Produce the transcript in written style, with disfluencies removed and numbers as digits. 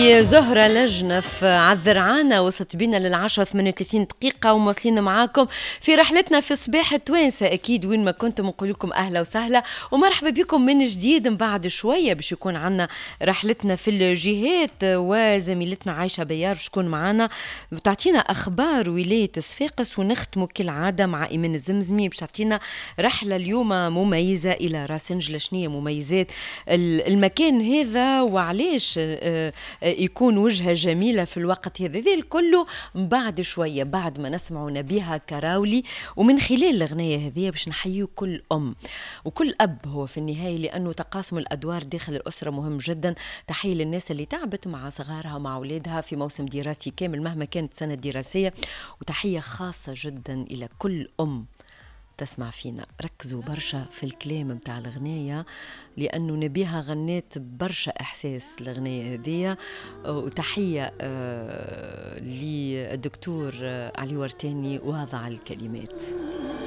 زهرة لجنف عالذرعانة وصلت بينا للعشرة 38 دقيقة ومواصلين معاكم في رحلتنا في صباح التوانسة. أكيد وين ما كنتم نقول لكم أهلا وسهلا ومرحبا بكم من جديد. من بعد شوية باش يكون عنا رحلتنا في الجهات وزميلتنا عايشة بيار باش تكون معنا تعطينا أخبار ولاية صفاقس، ونختموا كالعادة مع إيمان الزمزمي باش تعطينا رحلة اليوم مميزة إلى راسنجلة. شنية مميزات المكان هذا وعليش يكون وجهة جميلة في الوقت هذا. ذي كله بعد شوية بعد ما نسمعوا نبيها كراولي، ومن خلال الأغنية هذه باش نحيي كل أم وكل أب هو في النهاية، لأنه تقاسم الأدوار داخل الأسرة مهم جدا. تحية للناس اللي تعبت مع صغارها ومع أولادها في موسم دراسي كامل مهما كانت سنة دراسية، وتحية خاصة جدا إلى كل أم تسمع فينا. ركزوا برشا في الكلام متاع الغنية لأنه نبيها غنيت برشا إحساس الغنية هذية. وتحية للدكتور علي ورتاني وضع الكلمات.